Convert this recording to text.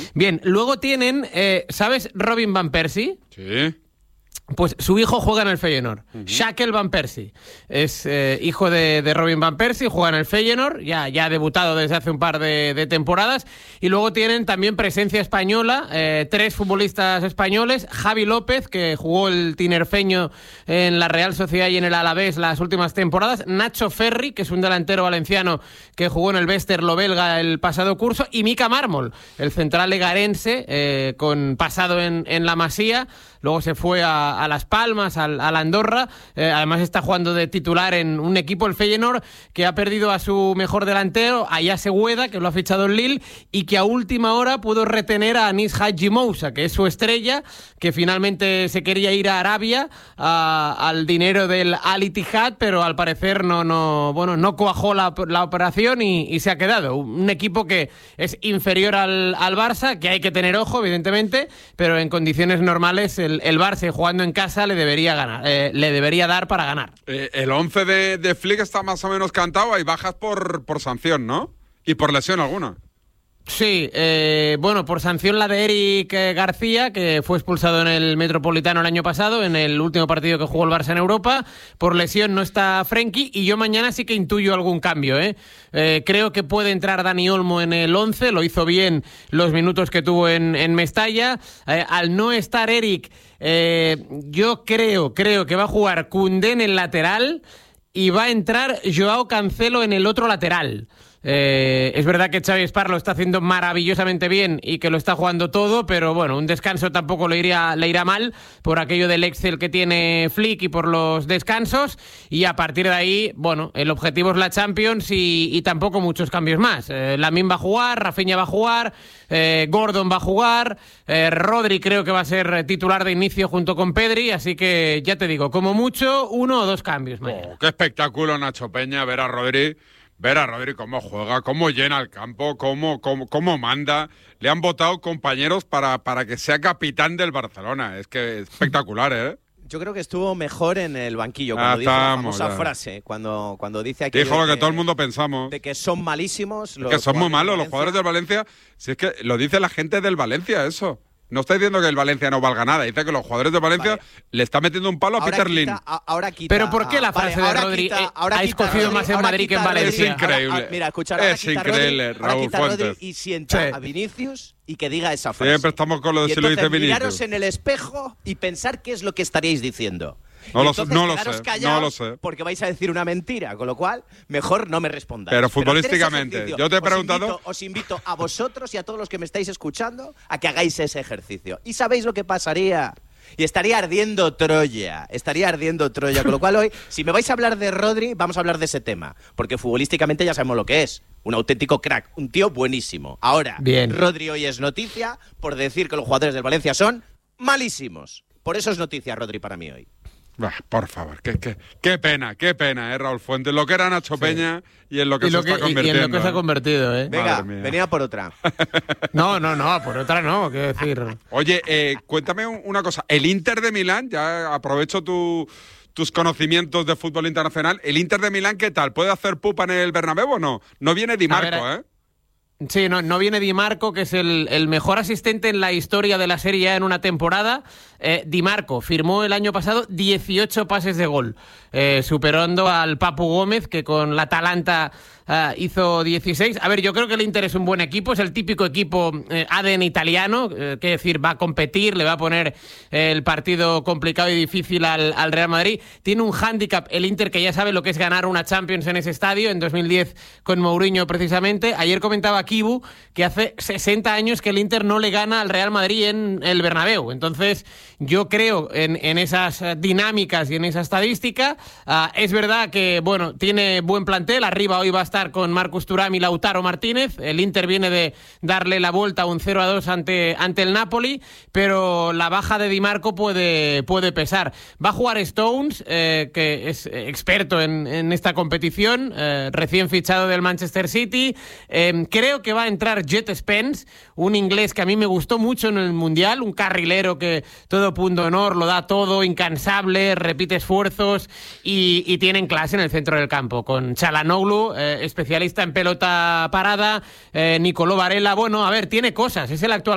Bien, luego tienen, ¿sabes Robin Van Persie? Sí. Pues su hijo juega en el Feyenoord, Shackle Van Persie. Es hijo de Robin Van Persie, juega en el Feyenoord, ya ha debutado desde hace un par de temporadas. Y luego tienen también presencia española, 3 futbolistas españoles. Javi López, que jugó el tinerfeño en la Real Sociedad y en el Alavés las últimas temporadas. Nacho Ferri, que es un delantero valenciano que jugó en el Westerlo belga el pasado curso. Y Mika Mármol, el central legarense, con pasado en la Masía. Luego se fue a Las Palmas, al Andorra. Además está jugando de titular en un equipo, el Feyenoord, que ha perdido a su mejor delantero, a Yase Gueda, que lo ha fichado el Lille, y que a última hora pudo retener a Anis Hadji Moussa, que es su estrella, que finalmente se quería ir a Arabia al dinero del Al Ittihad, pero al parecer no cuajó la operación y se ha quedado. Un equipo que es inferior al Barça, que hay que tener ojo, evidentemente, pero en condiciones normales el Barça, jugando en casa, le debería dar para ganar. El 11 de Flick está más o menos cantado. Hay bajas por sanción, ¿no? Y por lesión alguna. Sí, por sanción la de Eric García, que fue expulsado en el Metropolitano el año pasado, en el último partido que jugó el Barça en Europa. Por lesión no está Frenkie, y yo mañana sí que intuyo algún cambio. Creo que puede entrar Dani Olmo en el 11, lo hizo bien los minutos que tuvo en Mestalla. Al no estar Eric, yo creo que va a jugar Koundé en el lateral y va a entrar Joao Cancelo en el otro lateral. Es verdad que Xavi Espar lo está haciendo maravillosamente bien y que lo está jugando todo, pero bueno, un descanso tampoco le irá mal por aquello del Excel que tiene Flick y por los descansos, y a partir de ahí, bueno, el objetivo es la Champions y tampoco muchos cambios más. Lamine va a jugar, Rafinha va a jugar, Gordon va a jugar, Rodri creo que va a ser titular de inicio junto con Pedri, así que ya te digo, como mucho 1 o 2 cambios mañana. Qué espectáculo, Nacho Peña, ver a Rodri cómo juega, cómo llena el campo, cómo manda. Le han votado compañeros para que sea capitán del Barcelona. Es que es espectacular, ¿eh? Yo creo que estuvo mejor en el banquillo cuando dijo la famosa frase, cuando dice aquí... Dijo lo que todo el mundo pensamos. De que son malísimos. Que son muy malos los jugadores del Valencia. Si es que lo dice la gente del Valencia, eso. No está diciendo que el Valencia no valga nada. Dice que los jugadores de Valencia le están metiendo un palo a Peter Lim. Pero ¿por qué la frase de Rodri ha escogido más en Madrid que en Valencia? Es increíble. Mira, escuchar, es increíble, Raúl Fuentes. Y sienta a Vinicius y que diga esa frase. Siempre estamos con lo de si lo dice Vinicius. Miraros en el espejo y pensar qué es lo que estaríais diciendo. No lo sé. Porque vais a decir una mentira, con lo cual mejor no me respondáis. Pero futbolísticamente, yo te he preguntado... Os invito a vosotros y a todos los que me estáis escuchando a que hagáis ese ejercicio. ¿Y sabéis lo que pasaría? Y estaría ardiendo Troya, con lo cual hoy, si me vais a hablar de Rodri, vamos a hablar de ese tema, porque futbolísticamente ya sabemos lo que es, un auténtico crack, un tío buenísimo. Ahora, bien. Rodri hoy es noticia por decir que los jugadores del Valencia son malísimos. Por eso es noticia Rodri para mí hoy. Por favor, qué pena, Raúl Fuentes, lo que era Nacho Peña y en lo que se está convirtiendo. Y en lo que se ha convertido, Venga, venía por otra. No, por otra no, quiero decir. Oye, cuéntame una cosa, el Inter de Milán, ya aprovecho tus conocimientos de fútbol internacional, el Inter de Milán, ¿qué tal? ¿Puede hacer pupa en el Bernabéu o no? No viene Di Marco, Sí, no viene Di Marco, que es el mejor asistente en la historia de la Serie A en una temporada. Di Marco firmó el año pasado 18 pases de gol, superando al Papu Gómez, que con la Atalanta hizo 16. A ver, yo creo que el Inter es un buen equipo, es el típico equipo ADN italiano, que decir, va a competir, le va a poner el partido complicado y difícil al Real Madrid. Tiene un hándicap el Inter, que ya sabe lo que es ganar una Champions en ese estadio, en 2010 con Mourinho precisamente. Ayer comentaba Kibu que hace 60 años que el Inter no le gana al Real Madrid en el Bernabéu. Entonces, yo creo en esas dinámicas y en esa estadística. Es verdad que, bueno, tiene buen plantel. Arriba hoy va a estar con Marcus Thuram y Lautaro Martínez. El Inter viene de darle la vuelta a un 0-2 ante el Napoli, pero la baja de Di Marco puede pesar. Va a jugar Stones, que es experto en esta competición, recién fichado del Manchester City. Creo que va a entrar Jet Spence, un inglés que a mí me gustó mucho en el Mundial, un carrilero que todo punto honor, lo da todo, incansable, repite esfuerzos y tienen clase en el centro del campo, con Çalhanoğlu, especialista en pelota parada, Nicolò Varela. Bueno, a ver, tiene cosas, es el actual